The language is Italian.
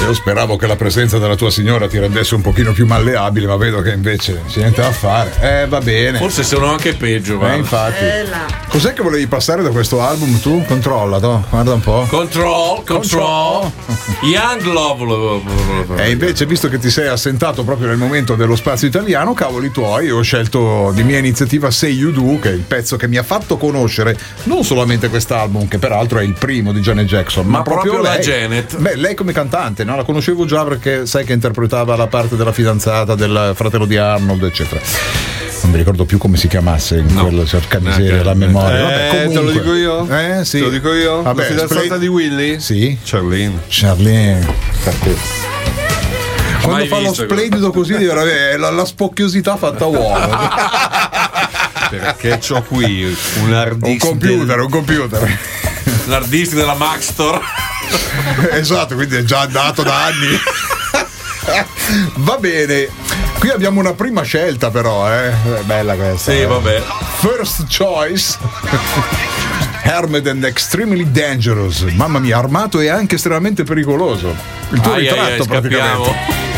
io speravo che la presenza della tua signora ti rendesse un pochino più malleabile, ma vedo che invece c'è niente da fare. Va bene. Forse sono anche peggio, guarda. Infatti. Cos'è che volevi passare da questo album tu? Controlla, guarda un po'. Control. Young Love. E invece, visto che ti sei assentato proprio nel momento dello spazio italiano, cavoli tuoi, ho scelto di mia iniziativa Say You Do, che è il pezzo che mi ha fatto conoscere non solamente quest'album, che peraltro è il primo di Janet Jackson, ma proprio lei. La Janet. Beh, lei come cantante, no? La conoscevo già perché sai che interpretava la parte della fidanzata del fratello di Arnold, eccetera. Non mi ricordo più come si chiamasse in quella cerca miseria la memoria. Vabbè, comunque. Te lo dico io? Sì. Te lo dico io? Vabbè, la fidanzata di Willy? Sì. Charlene. Quando fa lo splendido così la spocchiosità fatta uomo. Perché c'ho qui un hard disk. Un computer. L'hard disk della Maxtor. Esatto, quindi è già andato da anni. Va bene. Qui abbiamo una prima scelta però, bella questa. Sì, vabbè. First choice. Armed and Extremely Dangerous. Mamma mia, armato e anche estremamente pericoloso. Il tuo ritratto praticamente.